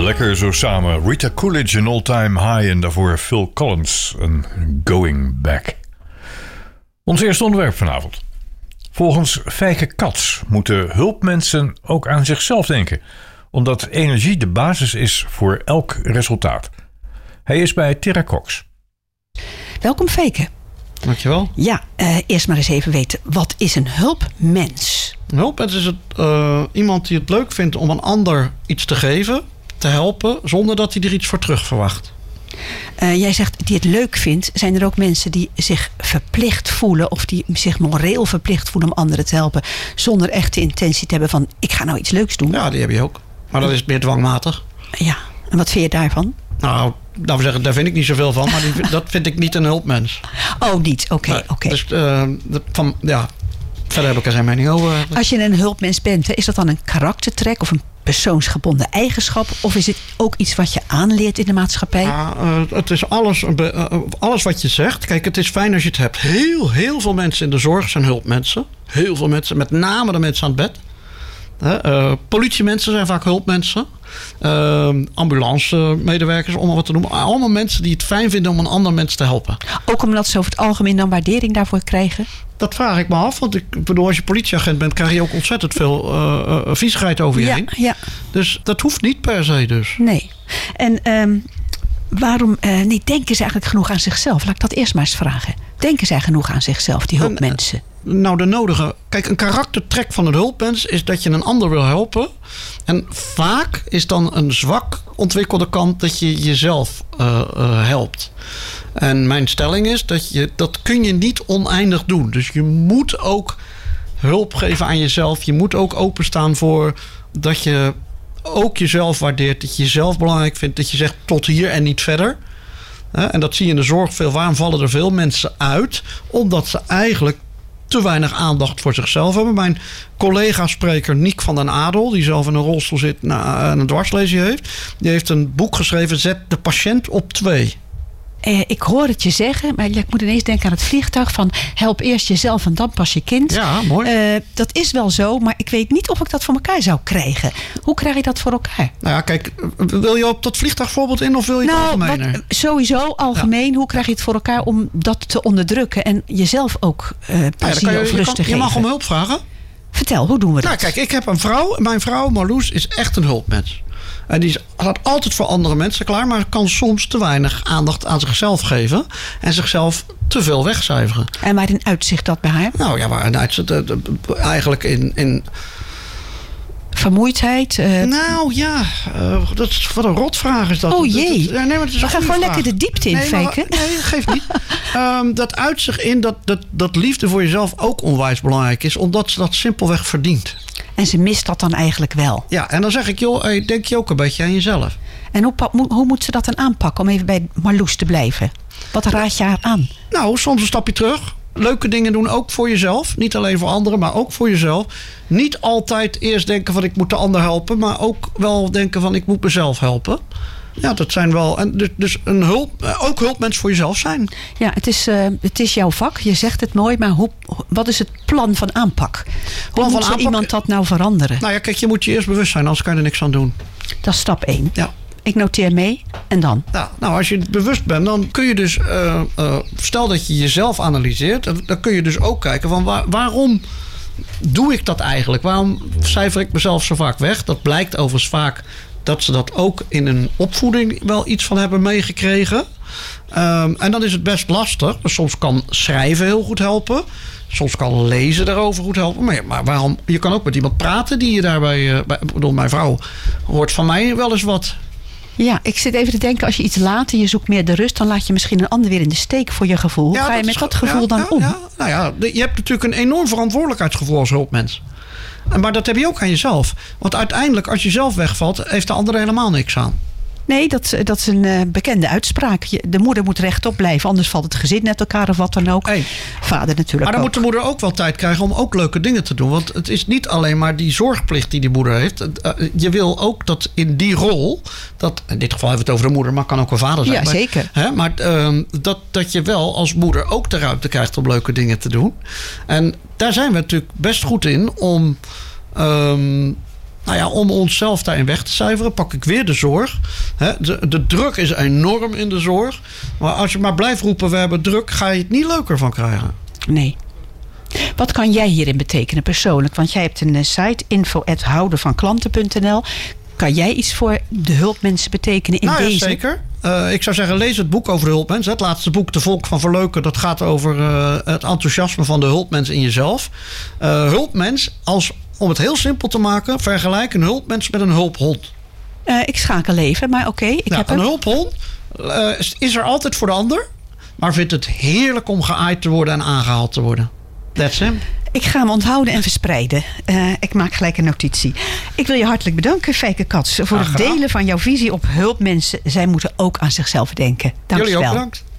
Lekker zo samen. Rita Coolidge, een all-time high. En daarvoor Phil Collins, een Going Back. Ons eerste onderwerp vanavond. Volgens Feike Katz moeten hulpmensen ook aan zichzelf denken. Omdat energie de basis is voor elk resultaat. Hij is bij Terra Cox. Welkom Feike. Dankjewel. Ja, eerst maar eens even weten. Wat is een hulpmens? Een hulpmens is iemand die het leuk vindt om een ander iets te geven, te helpen, zonder dat hij er iets voor terug verwacht. Jij zegt die het leuk vindt. Zijn er ook mensen die zich verplicht voelen of die zich moreel verplicht voelen om anderen te helpen, zonder echt de intentie te hebben van ik ga nou iets leuks doen? Ja, die heb je ook. Maar dat is meer dwangmatig. Ja, en wat vind je daarvan? Nou, laten we zeggen, daar vind ik niet zoveel van, maar dat vind ik niet een hulpmens. Oh, niet? Oké. Dus verder heb ik er geen mening over. Als je een hulpmens bent, is dat dan een karaktertrek of een persoonsgebonden eigenschap? Of is het ook iets wat je aanleert in de maatschappij? Het is alles wat je zegt. Kijk, het is fijn als je het hebt. Heel veel mensen in de zorg zijn hulpmensen. Heel veel mensen, met name de mensen aan het bed. Politiemensen zijn vaak hulpmensen. Ambulance-medewerkers, om maar wat te noemen. Allemaal mensen die het fijn vinden om een ander mens te helpen. Ook omdat ze over het algemeen dan waardering daarvoor krijgen? Dat vraag ik me af. Want ik bedoel, als je politieagent bent, krijg je ook ontzettend veel viezigheid over je heen. Ja. Dus dat hoeft niet per se dus. Nee. En waarom denken ze eigenlijk genoeg aan zichzelf? Laat ik dat eerst maar eens vragen. Denken zij genoeg aan zichzelf, die hulpmensen? Nou, de nodige. Kijk, een karaktertrek van een hulpmens is dat je een ander wil helpen. En vaak is dan een zwak ontwikkelde kant dat je jezelf helpt. En mijn stelling is dat kun je niet oneindig doen. Dus je moet ook hulp geven aan jezelf. Je moet ook openstaan voor dat je ook jezelf waardeert. Dat je jezelf belangrijk vindt. Dat je zegt tot hier en niet verder. En dat zie je in de zorg veel. Waarom vallen er veel mensen uit? Omdat ze eigenlijk te weinig aandacht voor zichzelf hebben. Mijn collega-spreker Niek van den Adel, die zelf in een rolstoel zit en een dwarslesie heeft, die heeft een boek geschreven, Zet de patiënt op 2. Ik hoor het je zeggen, maar ik moet ineens denken aan het vliegtuig van help eerst jezelf en dan pas je kind. Ja, mooi. Dat is wel zo, maar ik weet niet of ik dat voor elkaar zou krijgen. Hoe krijg je dat voor elkaar? Nou ja, kijk, wil je op dat vliegtuigvoorbeeld in of wil je het algemener? Sowieso algemeen. Ja. Hoe krijg je het voor elkaar om dat te onderdrukken en jezelf ook plezier of rust te geven? Je mag om hulp vragen. Vertel, hoe doen we dat? Nou, kijk, ik heb een vrouw. Mijn vrouw, Marloes, is echt een hulpmens. En die staat altijd voor andere mensen klaar, maar kan soms te weinig aandacht aan zichzelf geven en zichzelf te veel wegcijferen. En waarin uitzicht dat bij haar? Nou ja, waarin uitzicht eigenlijk in vermoeidheid? Nou ja, wat een rotvraag is dat. Oh jee. We gaan gewoon lekker de diepte in, Feike. Nee, geeft niet. Dat uitzicht in dat liefde voor jezelf ook onwijs belangrijk is, omdat ze dat simpelweg verdient. En ze mist dat dan eigenlijk wel. Ja, en dan zeg ik, joh, denk je ook een beetje aan jezelf. En hoe moet ze dat dan aanpakken om even bij Marloes te blijven? Wat raad je haar aan? Nou, soms een stapje terug. Leuke dingen doen, ook voor jezelf. Niet alleen voor anderen, maar ook voor jezelf. Niet altijd eerst denken van ik moet de ander helpen, maar ook wel denken van ik moet mezelf helpen. Ja, dat zijn wel. En dus ook hulpmens voor jezelf zijn. Ja, het is jouw vak. Je zegt het mooi, maar wat is het plan van aanpak? Hoe moet iemand dat nou veranderen? Nou ja, kijk, je moet je eerst bewust zijn, anders kan je er niks aan doen. Dat is stap 1. Ja. Ik noteer mee en dan? Ja, nou, als je bewust bent, dan kun je dus, stel dat je jezelf analyseert, dan kun je dus ook kijken van waarom doe ik dat eigenlijk? Waarom cijfer ik mezelf zo vaak weg? Dat blijkt overigens vaak dat ze dat ook in een opvoeding wel iets van hebben meegekregen. En dan is het best lastig. Soms kan schrijven heel goed helpen. Soms kan lezen daarover goed helpen. Maar waarom? Je kan ook met iemand praten die je daarbij. Mijn vrouw hoort van mij wel eens wat. Ja, ik zit even te denken, als je iets laat en je zoekt meer de rust, dan laat je misschien een ander weer in de steek voor je gevoel. Hoe ga je met dat gevoel dan om? Ja, nou ja, je hebt natuurlijk een enorm verantwoordelijkheidsgevoel als hulpmens. Maar dat heb je ook aan jezelf. Want uiteindelijk, als je zelf wegvalt, heeft de ander er helemaal niks aan. Nee, dat is een bekende uitspraak. De moeder moet rechtop blijven, anders valt het gezin uit elkaar of wat dan ook. Hey. Vader natuurlijk maar dan moet de moeder ook wel tijd krijgen om ook leuke dingen te doen. Want het is niet alleen maar die zorgplicht die moeder heeft. Je wil ook dat in die rol, in dit geval hebben we het over de moeder, maar kan ook een vader zijn. Ja, zeker. Maar dat je wel als moeder ook de ruimte krijgt om leuke dingen te doen. En daar zijn we natuurlijk best goed in om Nou ja, om onszelf daarin weg te cijferen, pak ik weer de zorg. De druk is enorm in de zorg. Maar als je maar blijft roepen, we hebben druk, ga je het niet leuker van krijgen. Nee. Wat kan jij hierin betekenen persoonlijk? Want jij hebt een site, info@houdenvanklanten.nl. Kan jij iets voor de hulpmensen betekenen in deze? Zeker. Ik zou zeggen, lees het boek over de hulpmens. Het laatste boek, De Volk van Verleuken, dat gaat over het enthousiasme van de hulpmens in jezelf. Hulpmens, om het heel simpel te maken, vergelijk een hulpmens met een hulphond. Ik schakel even, maar oké. Een hulphond is er altijd voor de ander, maar vindt het heerlijk om geaaid te worden en aangehaald te worden. That's him. Ik ga hem onthouden en verspreiden. Ik maak gelijk een notitie. Ik wil je hartelijk bedanken, Fijke Kats, voor het delen van jouw visie op hulpmensen. Zij moeten ook aan zichzelf denken. Dank je wel. Jullie ook bedankt.